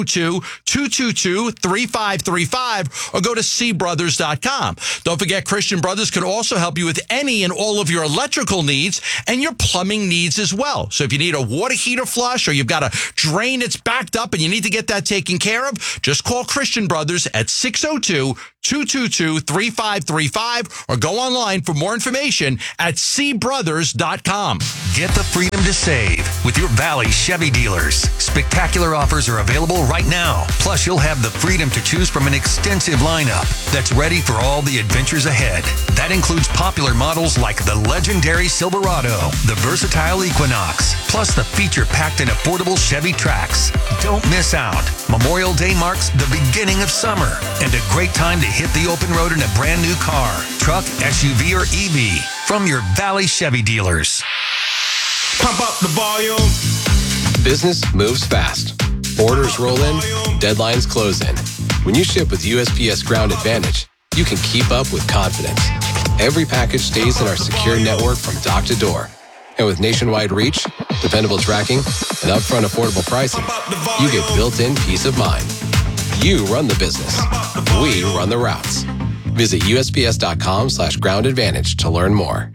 602-222-3535 or go to cbrothers.com. Don't forget, Christian Brothers could also help you with any and all of your electrical needs and your plumbing needs as well. So if you need a water heater flush or you've got a drain that's backed up and you need to get that taken care of, just call Christian Brothers at 602-222-3535 or go online for more information at cbrothers.com. Get the freedom to save with your Valley Chevy dealers. Spectacular offers are available right now. Plus, you'll have the freedom to choose from an extensive lineup that's ready for all the adventures ahead. That includes popular models like the legendary Silverado, the versatile Equinox, plus the feature-packed and affordable Chevy Trax. Don't miss out. Memorial Day marks the beginning of summer and a great time to hit the open road in a brand new car, truck, SUV, or EV from your Valley Chevy dealers. Pump up the volume. Business moves fast. Orders roll in, deadlines close in. When you ship with USPS Ground Advantage, you can keep up with confidence. Every package stays in our secure network from dock to door. And with nationwide reach, dependable tracking, and upfront affordable pricing, you get built-in peace of mind. You run the business. We run the routes. Visit USPS.com/Ground Advantage to learn more.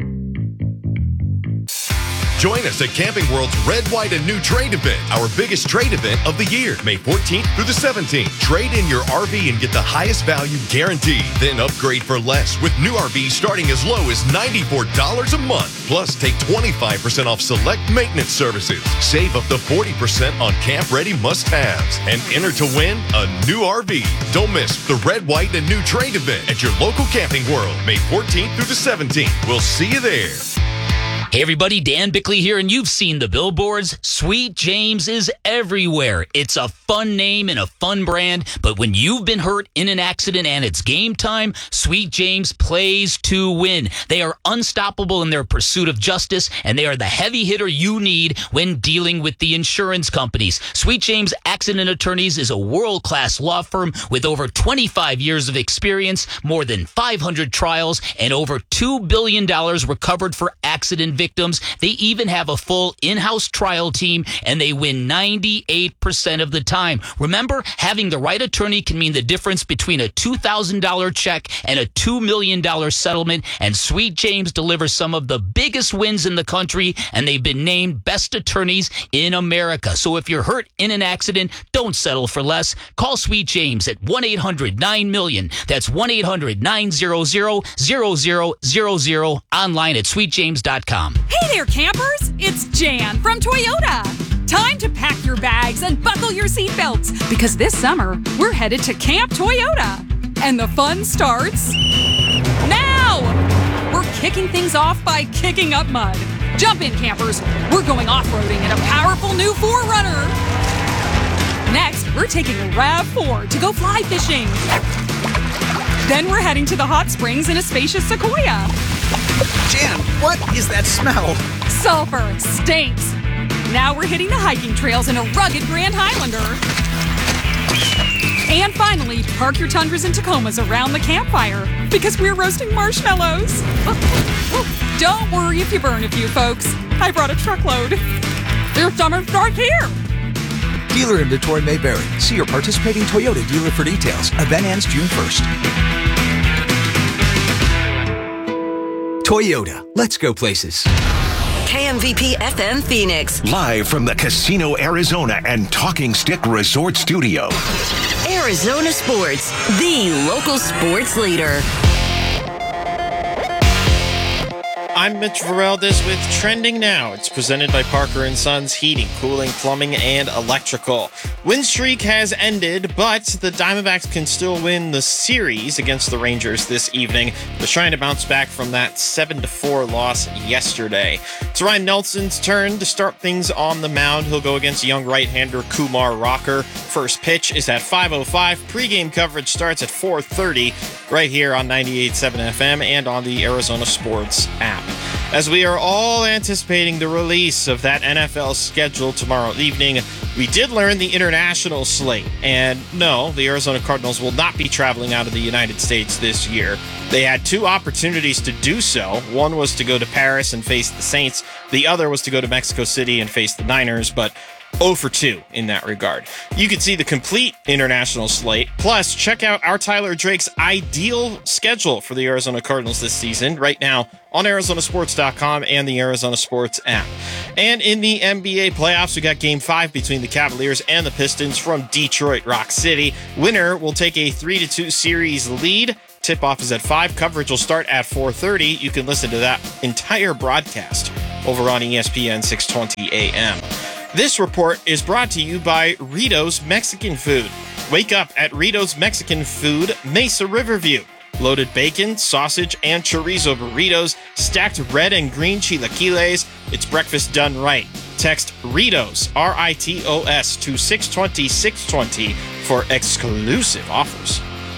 Join us at Camping World's Red, White, and New Trade event, our biggest trade event of the year, May 14th through the 17th. Trade in your RV and get the highest value guaranteed. Then upgrade for less with new RVs starting as low as $94 a month. Plus, take 25% off select maintenance services. Save up to 40% on camp-ready must-haves. And enter to win a new RV. Don't miss the Red, White, and New Trade event at your local Camping World, May 14th through the 17th. We'll see you there. Hey everybody, Dan Bickley here, and you've seen the billboards. Sweet James is everywhere. It's a fun name and a fun brand, but when you've been hurt in an accident and it's game time, Sweet James plays to win. They are unstoppable in their pursuit of justice, and they are the heavy hitter you need when dealing with the insurance companies. Sweet James Accident Attorneys is a world-class law firm with over 25 years of experience, more than 500 trials, and over $2 billion recovered for accident victims. They even have a full in-house trial team, and they win 98% of the time. Remember, having the right attorney can mean the difference between a $2,000 check and a $2 million settlement, and Sweet James delivers some of the biggest wins in the country, and they've been named best attorneys in America. So if you're hurt in an accident, don't settle for less. Call Sweet James at 1-800-9-MILLION. That's 1-800-900-0000, online at sweetjames.com. Hey there, campers! It's Jan from Toyota. Time to pack your bags and buckle your seatbelts, because this summer we're headed to Camp Toyota. And the fun starts now! We're kicking things off by kicking up mud. Jump in, campers. We're going off-roading in a powerful new 4Runner. Next, we're taking a RAV4 to go fly fishing. Then we're heading to the hot springs in a spacious Sequoia. Jan, what is that smell? Sulfur stinks. Now we're hitting the hiking trails in a rugged Grand Highlander. And finally, park your Tundras and Tacomas around the campfire, because we're roasting marshmallows. Don't worry if you burn a few, folks. I brought a truckload. Their summer starts here. Dealer inventory may vary. See your participating Toyota dealer for details. Event ends June 1st. Toyota, let's go places. KMVP FM Phoenix. Live from the Casino Arizona and Talking Stick Resort Studio. Arizona Sports, the local sports leader. I'm Mitch Vareldes with Trending Now. It's presented by Parker & Sons Heating, Cooling, Plumbing, and Electrical. Win streak has ended, but the Diamondbacks can still win the series against the Rangers this evening. They're trying to bounce back from that 7-4 loss yesterday. It's Ryan Nelson's turn to start things on the mound. He'll go against young right-hander Kumar Rocker. First pitch is at 5:05. Pre-game coverage starts at 4:30 right here on 98.7 FM and on the Arizona Sports app. As we are all anticipating the release of that NFL schedule tomorrow evening, We did learn the international slate, and no, the Arizona Cardinals will not be traveling out of the United States this year. They had 2 opportunities to do so. One was to go to Paris and face the Saints. The other was to go to Mexico City and face the Niners, but 0 for 2 in that regard. You can see the complete international slate. Plus, check out our Tyler Drake's ideal schedule for the Arizona Cardinals this season right now on ArizonaSports.com and the Arizona Sports app. And in the NBA playoffs, we got Game 5 between the Cavaliers and the Pistons from Detroit Rock City. Winner will take a 3-2 series lead. Tip-off is at 5. Coverage will start at 4:30. You can listen to that entire broadcast over on ESPN 620 AM. This report is brought to you by Rito's Mexican Food. Wake up at Rito's Mexican Food, Mesa Riverview. Loaded bacon, sausage, and chorizo burritos, stacked red and green chilaquiles. It's breakfast done right. Text Ritos, R-I-T-O-S, to 620-620 for exclusive offers.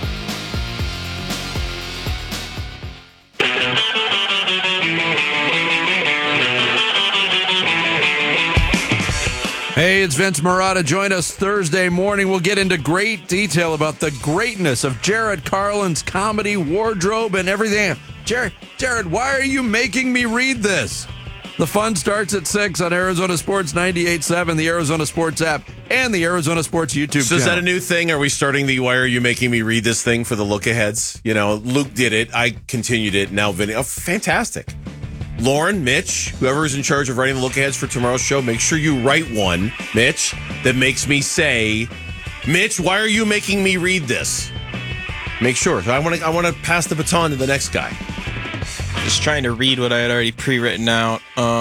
Hey, it's Vince Marotta. Join us Thursday morning. We'll get into great detail about the greatness of Jared Carlin's comedy, wardrobe, and everything. Jared, why are you making me read this? The fun starts at 6 on Arizona Sports 98.7, the Arizona Sports app, and the Arizona Sports YouTube channel. So is that a new thing? Are we starting the Why Are You Making Me Read This thing for the look-aheads? You know, Luke did it. I continued it. Now Vinny. Oh, fantastic. Lauren, Mitch, whoever's in charge of writing the look-aheads for tomorrow's show, make sure you write one, Mitch, that makes me say, Mitch, why are you making me read this? Make sure. So I want to pass the baton to the next guy. Just trying to read what I had already pre-written out.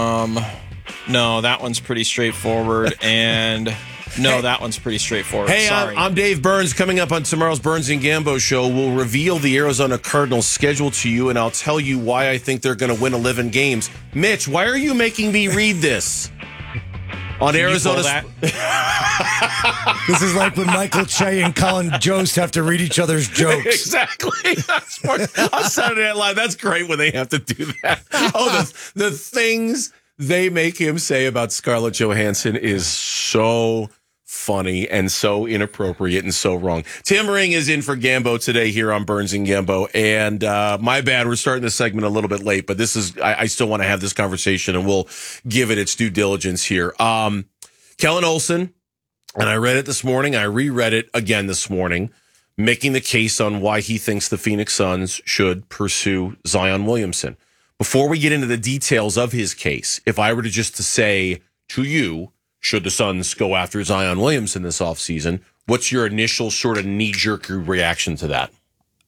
No, that one's pretty straightforward, and no, that one's pretty straightforward. Hey, sorry. I'm Dave Burns. Coming up on tomorrow's Burns and Gambo show, we'll reveal the Arizona Cardinals schedule to you, and I'll tell you why I think they're going to win 11 games. Mitch, why are you making me read this? On Can Arizona. This is like when Michael Che and Colin Jost have to read each other's jokes. Exactly. On Saturday Night Live, that's great when they have to do that. Oh, the things they make him say about Scarlett Johansson is so funny and so inappropriate and so wrong. Tim Ring is in for Gambo today here on Burns and Gambo. And my bad, we're starting this segment a little bit late, but this is I still want to have this conversation and we'll give it its due diligence here. Kellen Olson, and I read it this morning. I reread it again this morning, making the case on why he thinks the Phoenix Suns should pursue Zion Williamson. Before we get into the details of his case, if I were to just to say to you, should the Suns go after Zion Williamson this offseason, what's your initial sort of knee-jerk reaction to that?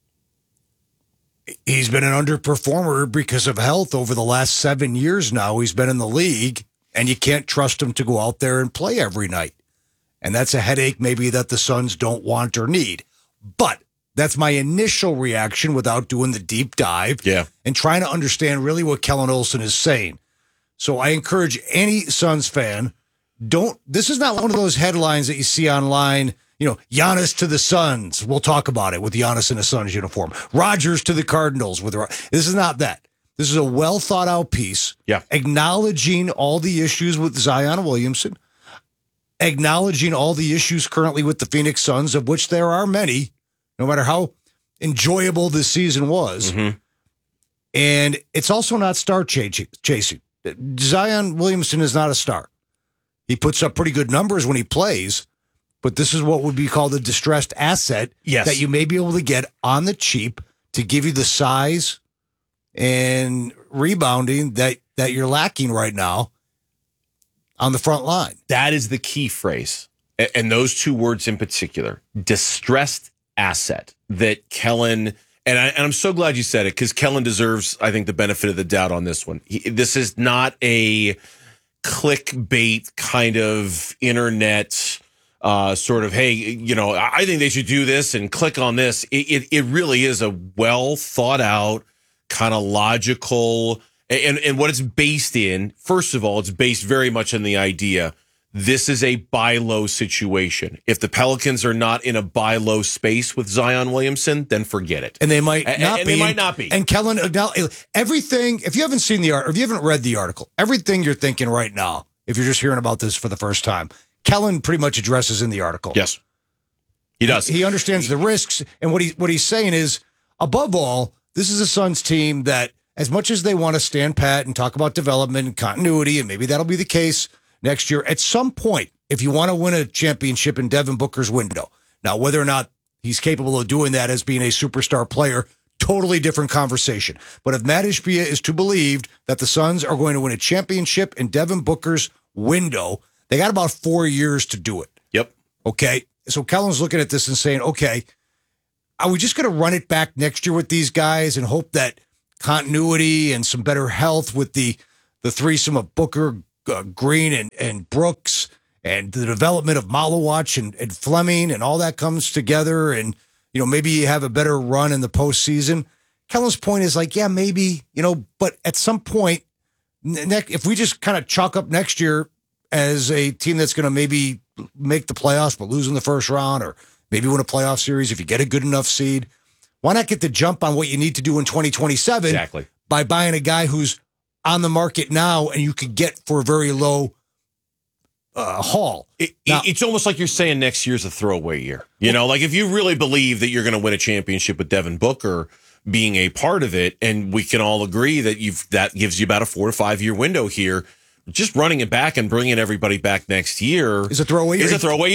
He's been an underperformer because of health over the last 7 years now. He's been in the league, and you can't trust him to go out there and play every night. And that's a headache maybe that the Suns don't want or need. But that's my initial reaction without doing the deep dive and trying to understand really what Kellen Olson is saying. So I encourage any Suns fan, this is not one of those headlines that you see online, Giannis to the Suns. We'll talk about it with Giannis in a Suns uniform. Rodgers to the Cardinals. This is not that. This is a well thought out piece, acknowledging all the issues with Zion Williamson, acknowledging all the issues currently with the Phoenix Suns, of which there are many, no matter how enjoyable this season was. Mm-hmm. And it's also not star chasing. Zion Williamson is not a star. He puts up pretty good numbers when he plays, but this is what would be called a distressed asset that you may be able to get on the cheap to give you the size and rebounding that you're lacking right now on the front line. That is the key phrase. And those two words in particular, distressed asset, that Kellen, and I'm so glad you said it, because Kellen deserves, I think, the benefit of the doubt on this one. This is not a clickbait kind of internet sort of, hey, I think they should do this and click on this. It really is a well thought out, kind of logical, and what it's based in. First of all, it's based very much on the idea this is a buy low situation. If the Pelicans are not in a buy low space with Zion Williamson, then forget it. And they might not be. They might not be. And Kellen, everything, if you haven't seen the art, if you haven't read the article, everything you're thinking right now, if you're just hearing about this for the first time, Kellen pretty much addresses in the article. Yes, he does. He understands the risks, and what he's saying is, above all, this is a Suns team that, as much as they want to stand pat and talk about development and continuity, and maybe that'll be the case next year, at some point, if you want to win a championship in Devin Booker's window, now whether or not he's capable of doing that as being a superstar player, totally different conversation. But if Matt Ishbia is to believe that the Suns are going to win a championship in Devin Booker's window, they got about 4 years to do it. Yep. Okay. So Kellen's looking at this and saying, okay, are we just going to run it back next year with these guys and hope that continuity and some better health with the threesome of Booker, Green, and Brooks, and the development of Malawach and Fleming and all that comes together, and maybe you have a better run in the postseason? Kellen's point is like, yeah, maybe, but at some point, if we just kind of chalk up next year as a team that's going to maybe make the playoffs but lose in the first round, or maybe win a playoff series if you get a good enough seed, why not get the jump on what you need to do in 2027 exactly by buying a guy who's on the market now and you could get for a very low haul? It's almost like you're saying next year's a throwaway year. Like if you really believe that you're going to win a championship with Devin Booker being a part of it, and we can all agree that that gives you about a 4 to 5 year window here, just running it back and bringing everybody back next year is a throwaway year.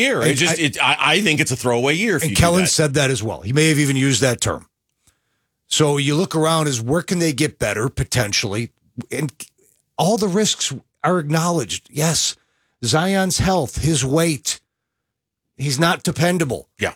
I think it's a throwaway year. And Kellen said that as well. He may have even used that term. So you look around as where can they get better potentially, and all the risks are acknowledged. Yes, Zion's health, his weight, he's not dependable. Yeah.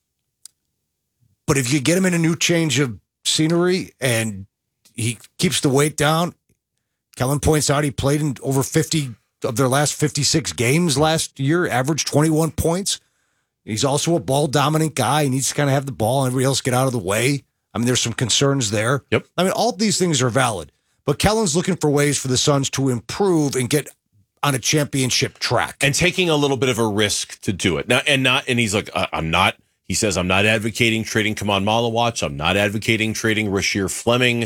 But if you get him in a new change of scenery and he keeps the weight down, Kellen points out he played in over 50 of their last 56 games last year, averaged 21 points. He's also a ball-dominant guy. He needs to kind of have the ball and everybody else get out of the way. I mean, there's some concerns there. Yep. I mean, all these things are valid. But Kellen's looking for ways for the Suns to improve and get on a championship track. And taking a little bit of a risk to do it. And he's like, he says, I'm not advocating trading Kaman Malawach. I'm not advocating trading Rasheer Fleming.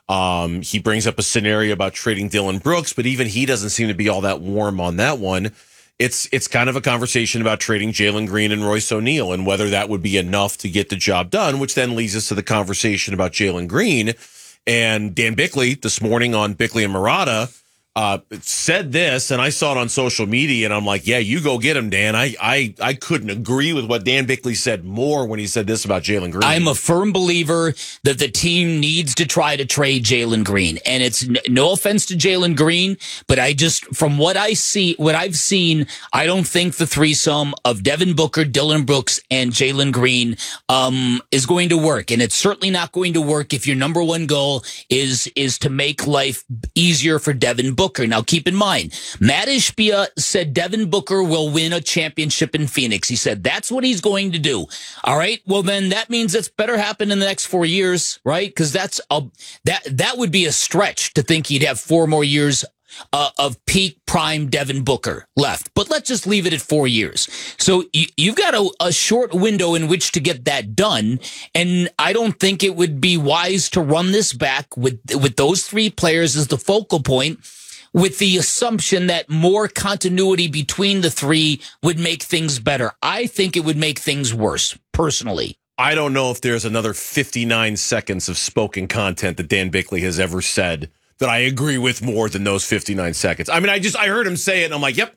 He brings up a scenario about trading Dylan Brooks, but even he doesn't seem to be all that warm on that one. It's kind of a conversation about trading Jalen Green and Royce O'Neal and whether that would be enough to get the job done, which then leads us to the conversation about Jalen Green. And Dan Bickley this morning on Bickley and Murata said this, and I saw it on social media, and I'm like, yeah, you go get him, Dan. I couldn't agree with what Dan Bickley said more when he said this about Jalen Green. I'm a firm believer that the team needs to try to trade Jalen Green, and it's no offense to Jalen Green, but from what I've seen, I don't think the threesome of Devin Booker, Dylan Brooks, and Jalen Green is going to work, and it's certainly not going to work if your number one goal is to make life easier for Devin Booker. Now, keep in mind, Matt Ishbia said Devin Booker will win a championship in Phoenix. He said that's what he's going to do. All right. Well, then that means it's better happen in the next 4 years, right? Because that would be a stretch to think he'd have 4 more years of peak prime Devin Booker left. But let's just leave it at 4 years. So you've got a short window in which to get that done. And I don't think it would be wise to run this back with those 3 players as the focal point, with the assumption that more continuity between the 3 would make things better. I think it would make things worse, personally. I don't know if there's another 59 seconds of spoken content that Dan Bickley has ever said that I agree with more than those 59 seconds. I mean, I heard him say it, and I'm like, yep.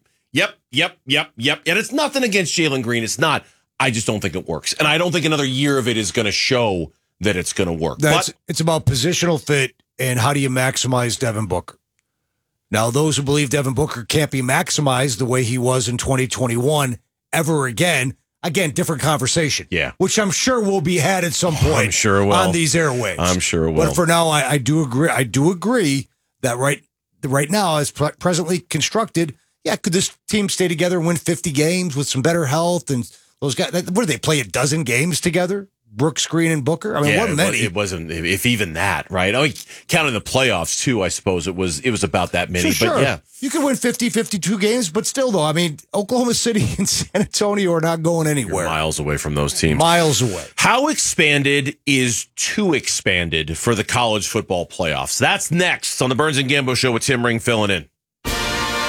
And it's nothing against Jalen Green. It's not. I just don't think it works. And I don't think another year of it is going to show that it's going to work. It's about positional fit and how do you maximize Devin Booker. Now, those who believe Devin Booker can't be maximized the way he was in 2021 ever again, different conversation. Yeah. Which I'm sure will be had at some point. I'm sure it will. On these airwaves. I'm sure it will. But for now, I do agree. I do agree that right now, as presently constructed, could this team stay together and win 50 games with some better health? And those guys, what did they play a dozen games together? Brooks, Green, and Booker? I mean, it wasn't many. It wasn't, if even that, right? I mean, counting the playoffs, too, I suppose it was about that many. Sure. But yeah. You could win 50, 52 games, but still, though, I mean, Oklahoma City and San Antonio are not going anywhere. You're miles away from those teams. Miles away. How expanded is too expanded for the college football playoffs? That's next on the Burns and Gambo Show with Tim Ring filling in.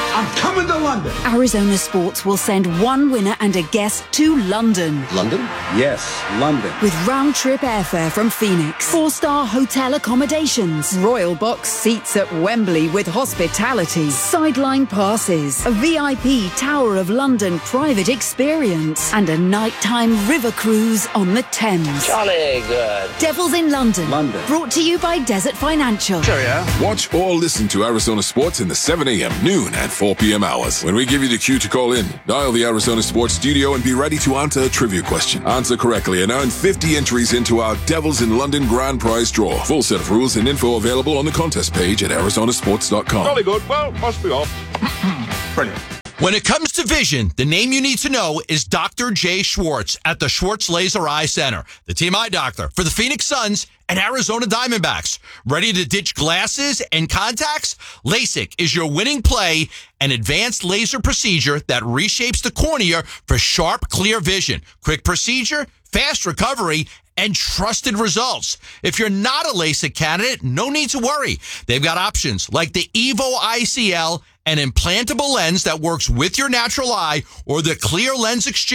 I'm coming to London. Arizona Sports will send one winner and a guest to London. London? Yes, London. With round-trip airfare from Phoenix, 4-star hotel accommodations, royal box seats at Wembley with hospitality, sideline passes, a VIP Tower of London private experience, and a nighttime river cruise on the Thames. Jolly good. Devils in London. London. Brought to you by Desert Financial. Cheerio. Watch or listen to Arizona Sports in the 7 a.m., noon, and 4 p.m. hours. When we give you the cue to call in, dial the Arizona Sports studio and be ready to answer a trivia question. Answer correctly and earn 50 entries into our Devils in London grand prize draw. Full set of rules and info available on the contest page at arizonasports.com. Jolly good. Well, must be off. Brilliant. When it comes to vision, the name you need to know is Dr. Jay Schwartz at the Schwartz Laser Eye Center, the team eye doctor for the Phoenix Suns and Arizona Diamondbacks. Ready to ditch glasses and contacts? LASIK is your winning play, an advanced laser procedure that reshapes the cornea for sharp, clear vision. Quick procedure, fast recovery, and trusted results. If you're not a LASIK candidate, no need to worry. They've got options like the Evo ICL, an implantable lens that works with your natural eye, or the Clear Lens Exchange.